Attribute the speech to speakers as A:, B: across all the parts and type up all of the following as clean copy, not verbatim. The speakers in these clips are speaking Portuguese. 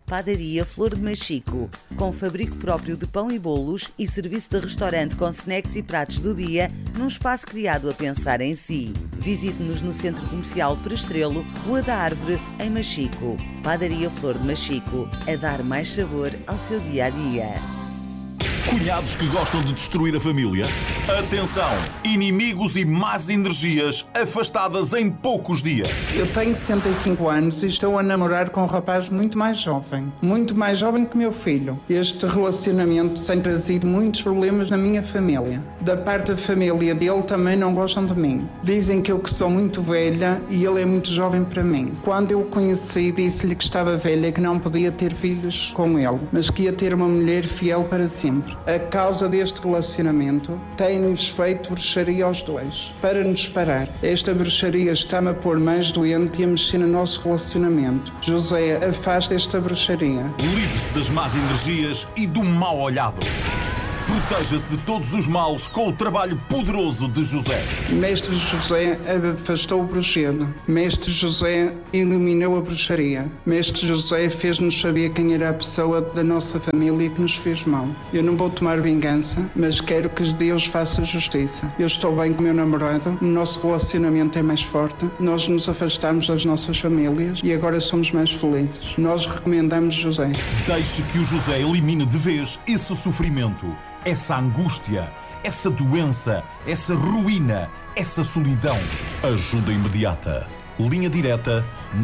A: Padaria Flor de Machico, com fabrico próprio de pão e bolos e serviço de restaurante com snacks e pratos do dia, num espaço criado a pensar em si. Visite-nos no Centro Comercial Perestrelo, Rua da Árvore, em Machico. Padaria Flor de Machico, a dar mais sabor ao seu dia-a-dia.
B: Cunhados que gostam de destruir a família? Atenção! Inimigos e más energias afastadas em poucos dias.
C: Eu tenho 65 anos e estou a namorar com um rapaz muito mais jovem que meu filho. Este relacionamento tem trazido muitos problemas na minha família. Da parte da família dele também não gostam de mim. Dizem que eu que sou muito velha e ele é muito jovem para mim. Quando eu o conheci, disse-lhe que estava velha e que não podia ter filhos com ele, mas que ia ter uma mulher fiel para sempre. A causa deste relacionamento tem-nos feito bruxaria aos dois, para nos separar. Esta bruxaria está-me a pôr mais doente e a mexer no nosso relacionamento. José, afaste esta bruxaria.
B: Livre-se das más energias e do mau olhado. Proteja-se de todos os males com o trabalho poderoso de José.
C: Mestre José afastou o bruxedo. Mestre José eliminou a bruxaria. Mestre José fez-nos saber quem era a pessoa da nossa família que nos fez mal. Eu não vou tomar vingança, mas quero que Deus faça justiça. Eu estou bem com o meu namorado, o nosso relacionamento é mais forte, nós nos afastamos das nossas famílias e agora somos mais felizes. Nós recomendamos José.
B: Deixe que o José elimine de vez esse sofrimento, essa angústia, essa doença, essa ruína, essa solidão. Ajuda imediata. Linha direta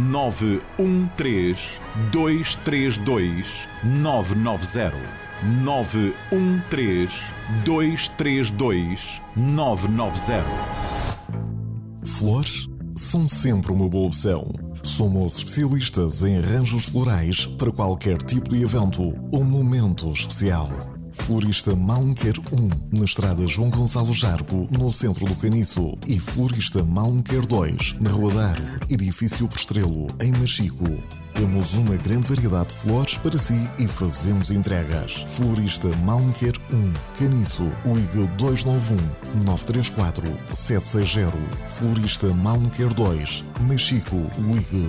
B: 913-232-990. 913-232-990.
D: Flores são sempre uma boa opção. Somos especialistas em arranjos florais para qualquer tipo de evento ou momento especial. Florista Malmquer 1, na estrada João Gonçalo Jargo, no centro do Caniço, e Florista Malmquer 2, na Rua da Árvore, edifício Perestrelo, em Machico. Temos uma grande variedade de flores para si e fazemos entregas. Florista Malmquer 1, Caniço, ligue 291-934-760. Florista Malmquer 2, Machico, ligue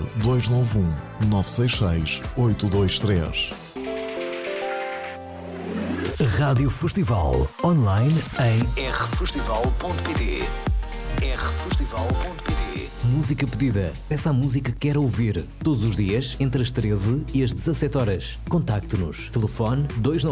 D: 291-966-823.
E: Rádio Festival, online em rfestival.pt. rfestival.pt. Música pedida. Peça a música que quer ouvir. Todos os dias, entre as 13 e as 17 horas. Contacte-nos. Telefone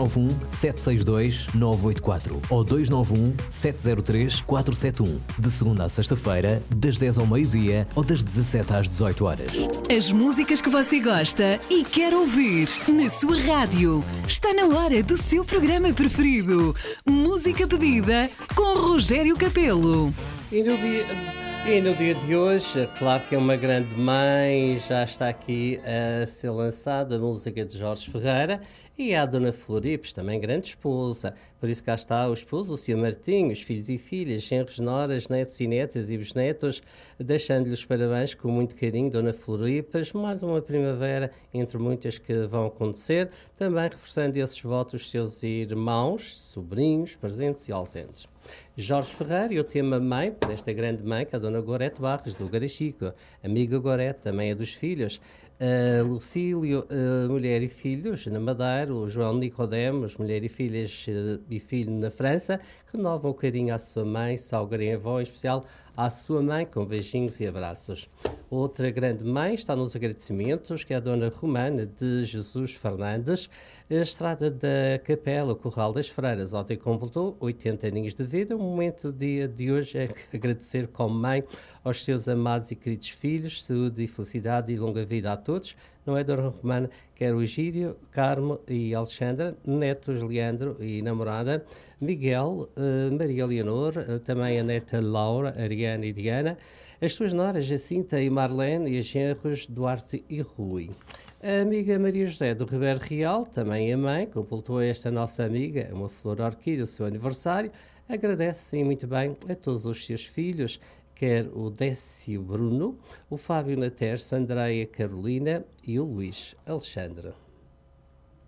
E: 291-762-984 ou 291-703-471. De segunda a sexta-feira, das 10 ao meio-dia ou das 17 às 18 horas.
F: As músicas que você gosta e quer ouvir na sua rádio. Está na hora do seu programa preferido. Música pedida com Rogério Capelo.
G: E no dia de hoje, claro que é uma grande mãe, já está aqui a ser lançada a música de Jorge Ferreira, e a Dona Floripes, também grande esposa. Por isso cá está o esposo, o Sr. Martinho, os filhos e filhas, genros, noras, netos e netas e bisnetos, deixando-lhe os parabéns com muito carinho, Dona Floripes, mais uma primavera entre muitas que vão acontecer, também reforçando esses votos os seus irmãos, sobrinhos, presentes e ausentes. Jorge Ferreira e o tema mãe, desta grande mãe, que é a Dona Gorete Barros, do Garachico. Amiga Gorete, também é dos filhos. Lucílio, mulher e filhos, na Madeira. O João Nicodemos, mulher e filhas e filho na França. Renovam o carinho à sua mãe, salgarem a avó, em especial à sua mãe, com beijinhos e abraços. Outra grande mãe está nos agradecimentos, que é a Dona Romana de Jesus Fernandes, a estrada da Capela, Corral das Freiras. Ontem completou 80 aninhos de vida. O momento do dia de hoje é agradecer como mãe aos seus amados e queridos filhos, saúde e felicidade e longa vida a todos. Não é, Dona Romana? Quero o Egídio, Carmo e Alexandra, netos Leandro e namorada, Miguel, Maria Leonor, também a neta Laura, Ariana e Diana, as suas noras Jacinta e Marlene e as genros Duarte e Rui. A amiga Maria José do Ribeiro Real, também a mãe, completou esta nossa amiga, uma flor orquídea, o seu aniversário, agradece sim muito bem a todos os seus filhos, quer o Décio Bruno, o Fábio Naterce, a Andreia Carolina e o Luís Alexandre.